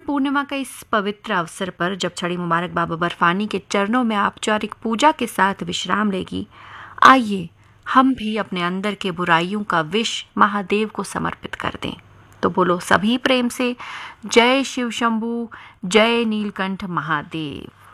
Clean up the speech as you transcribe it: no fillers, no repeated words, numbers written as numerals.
पूर्णिमा का इस पवित्र अवसर पर जब छड़ी मुबारक बाबा बर्फानी के चरणों में औपचारिक पूजा के साथ विश्राम लेगी, आइए हम भी अपने अंदर के बुराइयों का विष महादेव को समर्पित कर दें। तो बोलो सभी प्रेम से, जय शिव शंभू, जय नीलकंठ महादेव।